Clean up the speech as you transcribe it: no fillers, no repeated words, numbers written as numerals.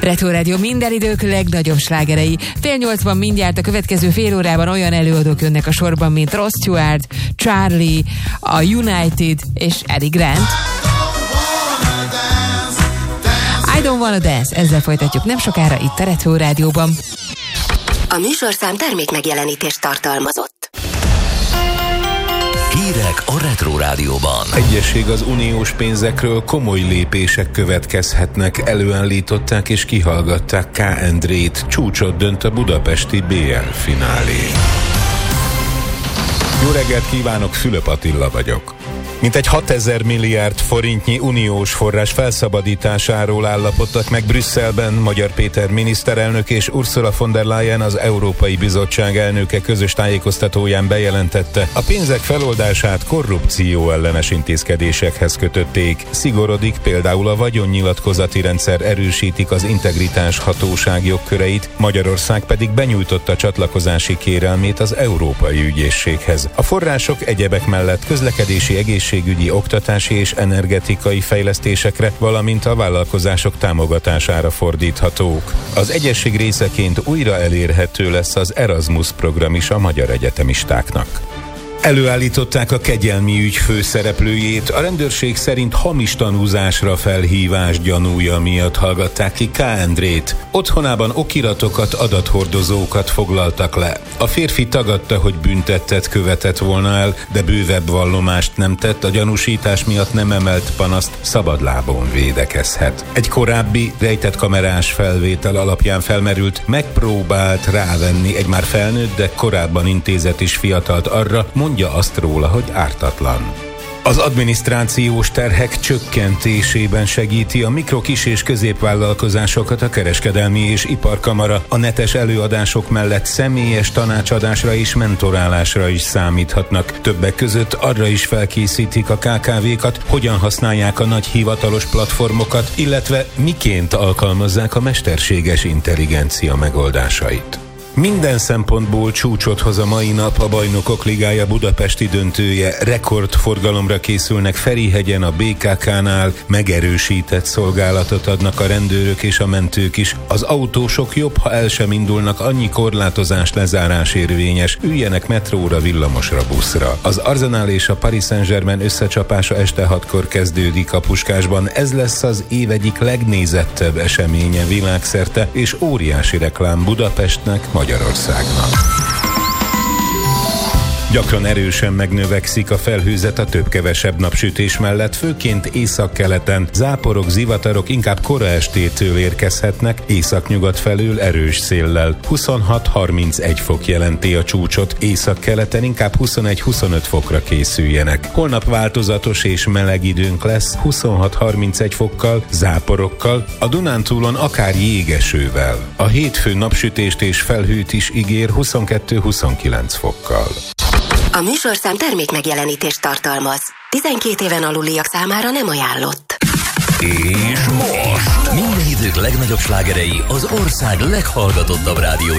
Retro Rádió minden idők legnagyobb slágerei. 7:30 mindjárt a következő fél órában olyan előadók jönnek a sorban, mint Ross Stewart, Charlie, a United és Eddie Grant. I Don't Wanna Dance, ezzel folytatjuk nem sokára itt a Retro Rádióban. A műsorszám termék megjelenítést tartalmazott. Hírek a Retro Rádióban. Egyesség az uniós pénzekről, komoly lépések következhetnek, előállították és kihallgatták K. Endrét, csúcsot dönt a budapesti BL finálé. Jó reggelt kívánok, Fülöp Attila vagyok. Mintegy 6000 milliárd forintnyi uniós forrás felszabadításáról állapodtak meg Brüsszelben Magyar Péter miniszterelnök és Ursula von der Leyen, az Európai Bizottság elnöke közös tájékoztatóján bejelentette, a pénzek feloldását korrupció ellenes intézkedésekhez kötötték. Szigorodik például a vagyonnyilatkozati rendszer, erősítik az integritás hatóság jogköreit, Magyarország pedig benyújtotta csatlakozási kérelmét az Európai Ügyészséghez. A források egyebek mellett közlekedési, egészségügyi, oktatási és energetikai fejlesztésekre, valamint a vállalkozások támogatására fordíthatók. Az egyesség részeként újra elérhető lesz az Erasmus program is a magyar egyetemistáknak. Előállították a kegyelmi ügy főszereplőjét, a rendőrség szerint hamis tanúzásra felhívás gyanúja miatt hallgatták ki K. Endrét. Otthonában okiratokat, adathordozókat foglaltak le. A férfi tagadta, hogy büntettet követett volna el, de bővebb vallomást nem tett, a gyanúsítás miatt nem emelt panaszt, szabadlábon védekezhet. Egy korábbi rejtett kamerás felvétel alapján felmerült, megpróbált rávenni egy már felnőtt, de korábban intézett is fiatalt arra, mondja azt róla, hogy ártatlan. Az adminisztrációs terhek csökkentésében segíti a mikro, kis és középvállalkozásokat a Kereskedelmi és Iparkamara. A netes előadások mellett személyes tanácsadásra és mentorálásra is számíthatnak. Többek között arra is felkészítik a KKV-kat, hogyan használják a nagy hivatalos platformokat, illetve miként alkalmazzák a mesterséges intelligencia megoldásait. Minden szempontból csúcsot hoz a mai nap a Bajnokok Ligája budapesti döntője. Rekordforgalomra készülnek Ferihegyen, a BKK-nál, megerősített szolgálatot adnak a rendőrök és a mentők is. Az autósok jobb, ha el sem indulnak, annyi korlátozás, lezárás érvényes, üljenek metróra, villamosra, buszra. Az Arsenal és a Paris Saint-Germain összecsapása este 6-kor kezdődik a Puskásban. Ez lesz az év egyik legnézettebb eseménye világszerte, és óriási reklám Budapestnek, Magyarországnak. Gyakran erősen megnövekszik a felhőzet a több-kevesebb napsütés mellett, főként északkeleten. Záporok, zivatarok inkább kora estétől érkezhetnek, északnyugat felől erős széllel. 26-31 fok jelenti a csúcsot, északkeleten inkább 21-25 fokra készüljenek. Holnap változatos és meleg időnk lesz, 26-31 fokkal, záporokkal, a Dunántúlon akár jégesővel. A hétfő napsütést és felhőt is ígér 22-29 fokkal. A műsorszám termék megjelenítést tartalmaz. 12 éven aluliak számára nem ajánlott. És most minden idők legnagyobb slágerei az ország leghallgatottabb rádiójában.